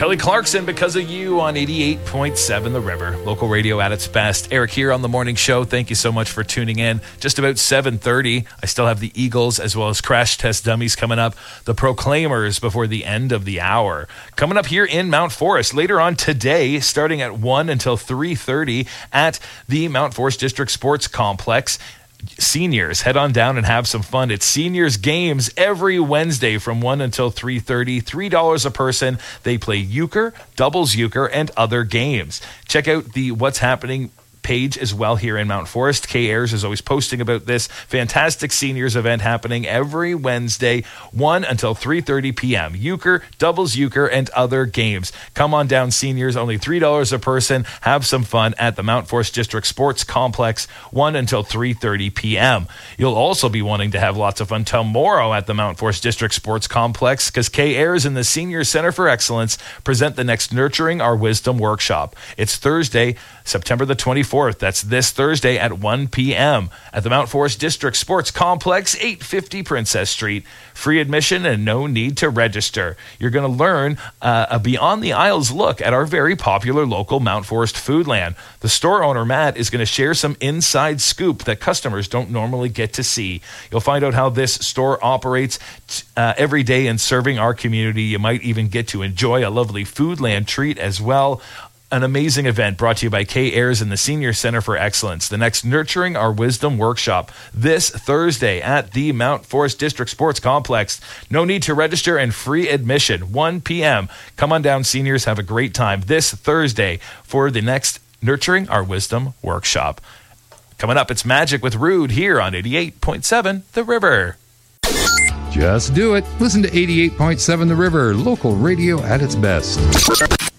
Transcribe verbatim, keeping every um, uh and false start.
Kelly Clarkson, Because of You on eighty-eight point seven The River. Local radio at its best. Eric here on the morning show. Thank you so much for tuning in. Just about seven thirty. I still have the Eagles as well as Crash Test Dummies coming up. The Proclaimers before the end of the hour. Coming up here in Mount Forest later on today, starting at one until three thirty at the Mount Forest District Sports Complex. Seniors, head on down and have some fun. It's Seniors Games every Wednesday from one until three thirty. three dollars a person. They play euchre, doubles euchre, and other games. Check out the What's Happening page as well here in Mount Forest. K Ayers is always posting about this fantastic seniors event happening every Wednesday, one until three thirty p.m. Euchre, doubles euchre, and other games. Come on down, seniors. Only three dollars a person. Have some fun at the Mount Forest District Sports Complex, one until three thirty p.m. You'll also be wanting to have lots of fun tomorrow at the Mount Forest District Sports Complex because K Ayers and the Senior Center for Excellence present the next Nurturing Our Wisdom workshop. It's Thursday, September the twenty-fourth. That's this Thursday at one p.m. at the Mount Forest District Sports Complex, eight fifty Princess Street. Free admission and no need to register. You're going to learn uh, a Beyond the Aisles look at our very popular local Mount Forest Foodland. The store owner, Matt, is going to share some inside scoop that customers don't normally get to see. You'll find out how this store operates uh, every day in serving our community. You might even get to enjoy a lovely Foodland treat as well. An amazing event brought to you by K Ayers and the Senior Center for Excellence. The next Nurturing Our Wisdom workshop this Thursday at the Mount Forest District Sports Complex. No need to register and free admission, one p.m. Come on down, seniors. Have a great time this Thursday for the next Nurturing Our Wisdom workshop. Coming up, it's Magic with Rude here on eighty-eight point seven The River. Just do it. Listen to eighty-eight point seven The River, local radio at its best.